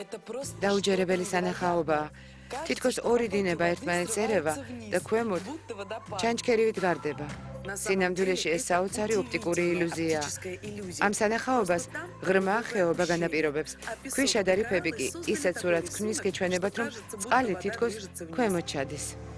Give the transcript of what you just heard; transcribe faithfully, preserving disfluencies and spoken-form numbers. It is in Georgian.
დაუჯერებელი სანახაობაა. თითქოს ორი დინება ერთმანეთს ერევა და ქვემოთ ჩანჩქერივით გარდება. სინამდვილეში ეს საოცარი ოპტიკური ილუზია. ამ სანახაობას ღრმა ხეობა განაპირობებს. ქვიშა და რიფები კი ისეთ სურათს ქმნის, გეჩვენებათ, რომ წყალი თითქოს ქვემოთ ჩადის.